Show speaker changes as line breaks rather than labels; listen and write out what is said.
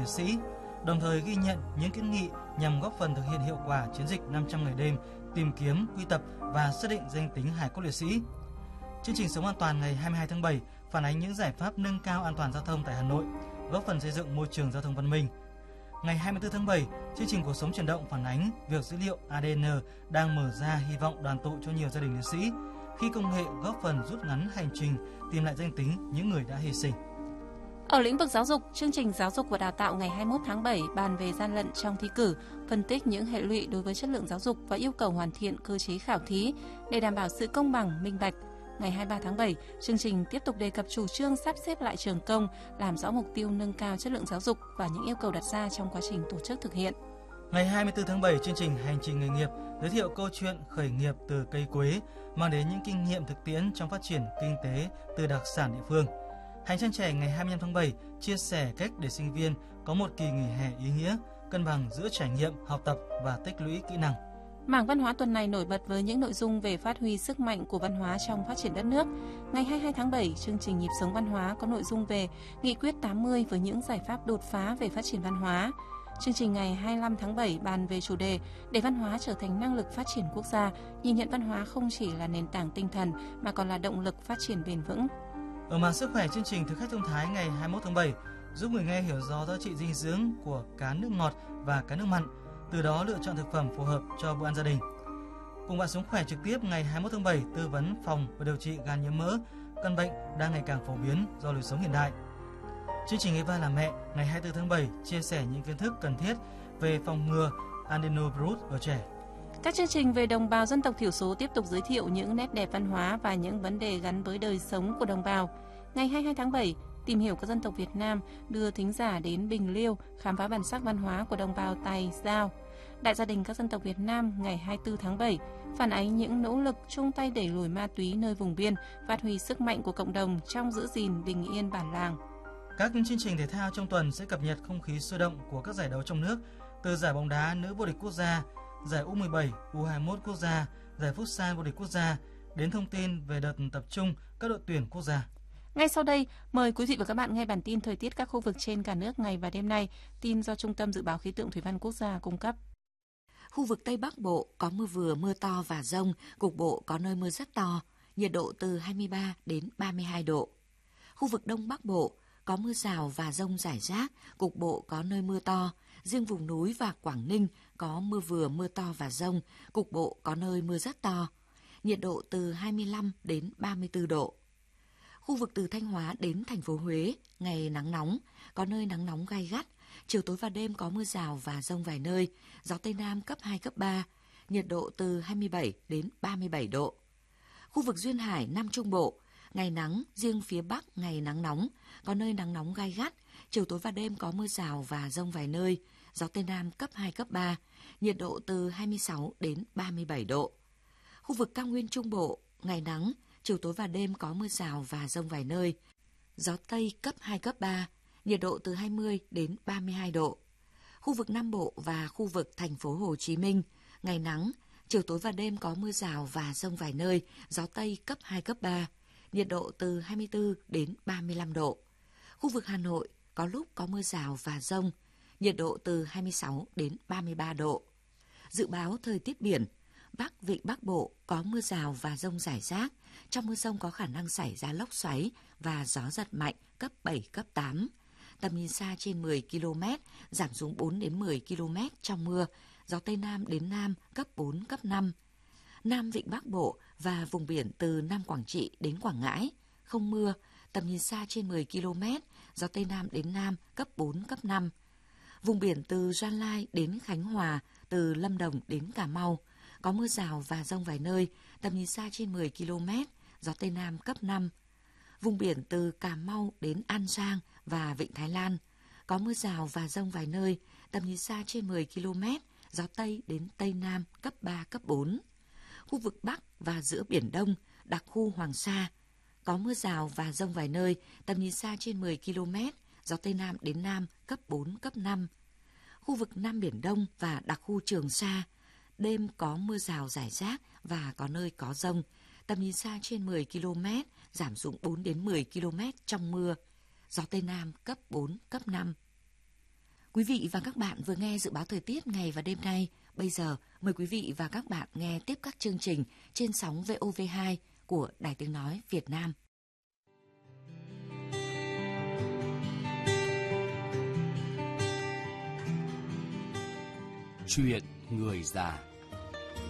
liệt sĩ, đồng thời ghi nhận những kiến nghị nhằm góp phần thực hiện hiệu quả chiến dịch 500 ngày đêm tìm kiếm, quy tập và xác định danh tính hài cốt liệt sĩ. Chương trình Sống an toàn ngày 22 tháng 7 phản ánh những giải pháp nâng cao an toàn giao thông tại Hà Nội, góp phần xây dựng môi trường giao thông văn minh. Ngày 24 tháng 7, chương trình Cuộc sống chuyển động phản ánh việc dữ liệu ADN đang mở ra hy vọng đoàn tụ cho nhiều gia đình liệt sĩ khi công nghệ góp phần rút ngắn hành trình tìm lại danh tính những người đã hy sinh.
Ở lĩnh vực giáo dục, chương trình Giáo dục và Đào tạo ngày 21 tháng 7 bàn về gian lận trong thi cử, phân tích những hệ lụy đối với chất lượng giáo dục và yêu cầu hoàn thiện cơ chế khảo thí để đảm bảo sự công bằng, minh bạch. Ngày 23 tháng 7, chương trình tiếp tục đề cập chủ trương sắp xếp lại trường công, làm rõ mục tiêu nâng cao chất lượng giáo dục và những yêu cầu đặt ra trong quá trình tổ chức thực hiện.
Ngày 24 tháng 7, chương trình Hành trình nghề nghiệp giới thiệu câu chuyện khởi nghiệp từ cây quế, mang đến những kinh nghiệm thực tiễn trong phát triển kinh tế từ đặc sản địa phương. Hành trang trẻ ngày 25 tháng 7 chia sẻ cách để sinh viên có một kỳ nghỉ hè ý nghĩa, cân bằng giữa trải nghiệm, học tập và tích lũy kỹ năng.
Mảng văn hóa tuần này nổi bật với những nội dung về phát huy sức mạnh của văn hóa trong phát triển đất nước. Ngày 22 tháng 7, chương trình Nhịp sống văn hóa có nội dung về Nghị quyết 80 với những giải pháp đột phá về phát triển văn hóa. Chương trình ngày 25 tháng 7 bàn về chủ đề để văn hóa trở thành năng lực phát triển quốc gia, nhìn nhận văn hóa không chỉ là nền tảng tinh thần mà còn là động lực phát triển bền vững.
Ở mảng sức khỏe, chương trình Thực khách thông thái ngày 21 tháng 7 giúp người nghe hiểu rõ giá trị dinh dưỡng của cá nước ngọt và cá nước mặn, từ đó lựa chọn thực phẩm phù hợp cho bữa ăn gia đình. Cùng bạn sống khỏe trực tiếp ngày 21 tháng 7 tư vấn phòng và điều trị gan nhiễm mỡ, căn bệnh đang ngày càng phổ biến do lối sống hiện đại. Chương trình Ngày ba là mẹ ngày 24 tháng 7 chia sẻ những kiến thức cần thiết về phòng ngừa adenovirus ở trẻ.
Các chương trình về đồng bào dân tộc thiểu số tiếp tục giới thiệu những nét đẹp văn hóa và những vấn đề gắn với đời sống của đồng bào. Ngày 22 tháng 7, Tìm hiểu các dân tộc Việt Nam đưa thính giả đến Bình Liêu khám phá bản sắc văn hóa của đồng bào Tày, Dao. Đại gia đình các dân tộc Việt Nam ngày 24 tháng 7 phản ánh những nỗ lực chung tay đẩy lùi ma túy nơi vùng biên, phát huy sức mạnh của cộng đồng trong giữ gìn bình yên bản làng.
Các chương trình thể thao trong tuần sẽ cập nhật không khí sôi động của các giải đấu trong nước, từ giải bóng đá nữ vô địch quốc gia, giải U17, U21 quốc gia, giải Futsal vô địch quốc gia, đến thông tin về đợt tập trung các đội tuyển quốc gia.
Ngay sau đây, mời quý vị và các bạn nghe bản tin thời tiết các khu vực trên cả nước ngày và đêm nay, tin do Trung tâm Dự báo Khí tượng Thủy văn Quốc gia cung cấp.
Khu vực Tây Bắc Bộ có mưa vừa, mưa to và dông, cục bộ có nơi mưa rất to, nhiệt độ từ 23 đến 32 độ. Khu vực Đông Bắc Bộ có mưa rào và dông rải rác, cục bộ có nơi mưa to, riêng vùng núi và Quảng Ninh có mưa vừa, mưa to và dông, cục bộ có nơi mưa rất to, nhiệt độ từ 25 đến 34 độ. Khu vực từ Thanh Hóa đến thành phố Huế, ngày nắng nóng, có nơi nắng nóng gay gắt, chiều tối và đêm có mưa rào và dông vài nơi, gió Tây Nam cấp 2, cấp 3, nhiệt độ từ 27 đến 37 độ. Khu vực Duyên Hải, Nam Trung Bộ, ngày nắng, riêng phía Bắc ngày nắng nóng, có nơi nắng nóng gay gắt, chiều tối và đêm có mưa rào và dông vài nơi, gió Tây Nam cấp 2, cấp 3, nhiệt độ từ 26 đến 37 độ. Khu vực Cao Nguyên Trung Bộ, ngày nắng, chiều tối và đêm có mưa rào và dông vài nơi, gió Tây cấp 2, cấp 3, nhiệt độ từ 20 đến 32 độ. Khu vực Nam Bộ và khu vực thành phố Hồ Chí Minh, ngày nắng, chiều tối và đêm có mưa rào và dông vài nơi, gió Tây cấp 2, cấp 3, nhiệt độ từ 24 đến 35 độ. Khu vực Hà Nội có lúc có mưa rào và dông, nhiệt độ từ 26 đến 33 độ. Dự báo thời tiết biển, Bắc Vịnh Bắc Bộ có mưa rào và dông rải rác, trong mưa dông có khả năng xảy ra lốc xoáy và gió giật mạnh cấp 7, cấp 8. Tầm nhìn xa trên 10 km, giảm xuống 4 đến 10 km trong mưa, gió Tây Nam đến Nam cấp 4, cấp 5. Nam Vịnh Bắc Bộ và vùng biển từ Nam Quảng Trị đến Quảng Ngãi, không mưa, tầm nhìn xa trên 10 km, gió Tây Nam đến Nam cấp 4, cấp 5. Vùng biển từ Gia Lai đến Khánh Hòa, từ Lâm Đồng đến Cà Mau, có mưa rào và dông vài nơi, tầm nhìn xa trên 10 km, gió Tây Nam cấp 5. Vùng biển từ Cà Mau đến An Giang và Vịnh Thái Lan, có mưa rào và dông vài nơi, tầm nhìn xa trên 10 km, gió Tây đến Tây Nam cấp 3, cấp 4. Khu vực Bắc và giữa Biển Đông, đặc khu Hoàng Sa, có mưa rào và dông vài nơi, tầm nhìn xa trên 10 km, gió Tây Nam đến Nam cấp 4, cấp 5. Khu vực Nam Biển Đông và đặc khu Trường Sa, đêm có mưa rào rải rác và có nơi có dông, tầm nhìn xa trên 10 km, giảm xuống 4 đến 10 km trong mưa, gió Tây Nam cấp 4, cấp 5. Quý vị và các bạn vừa nghe dự báo thời tiết ngày và đêm nay. Bây giờ, mời quý vị và các bạn nghe tiếp các chương trình trên sóng VOV2 của Đài Tiếng Nói Việt Nam.
Chuyện người già.